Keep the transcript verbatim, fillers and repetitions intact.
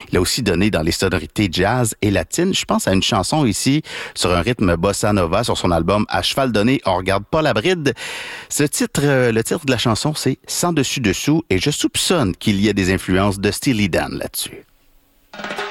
Il a aussi donné dans les sonorités jazz et latines. Je pense à une chanson ici sur un rythme bossa nova sur son album À cheval donné, on regarde pas la bride. Ce titre, euh, le titre de la chanson, c'est Sans dessus dessous et je soupçonne qu'il y a des influences de Steely Dan là-dessus.